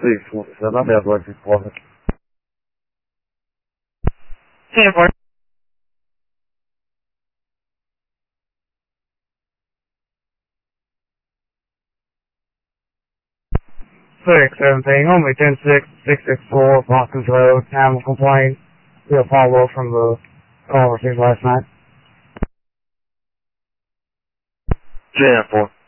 617, I'm at Lexington Department. 10-4. 617, only 10664 Boston's Road, animal complaint. We have follow-up from the call received last night. 10-4.